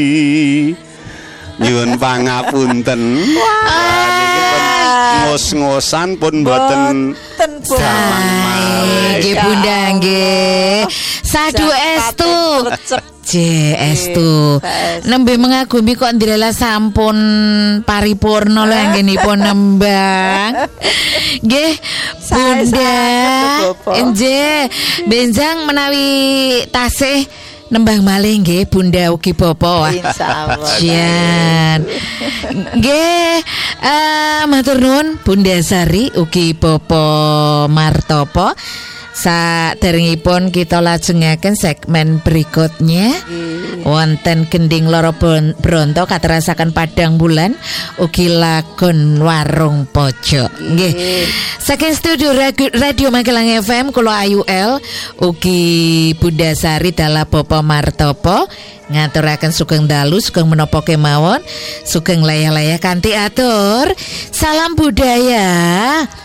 Nyuwun pangapunten. Ngos-ngosan pun mboten nggih Bunda nggih. Sadu estu. Estu. Nembe mengagumi kok ndelala sampun paripurna lho anggenipun nembang. Nggih Bunda. Nggih, benjang menawi tasih nembang malih nggih Bunda ugi Bapa. Insyaallah. Jan. Nggih, matur nuwun Bunda Sari ugi Bapa Martopo. Saderengipun kita lajengaken segmen berikutnya. Wonten gending loro bronto katerasaken padang bulan ugi lagon warung pojok. Nggih. Saking studio Radio Magelang FM kula Ayu L ugi Bunda Sari dalah Bapa Martopo ngaturaken sugeng dalu sugeng menapa kemawon sugeng layah-layah kanthi atur. Salam budaya.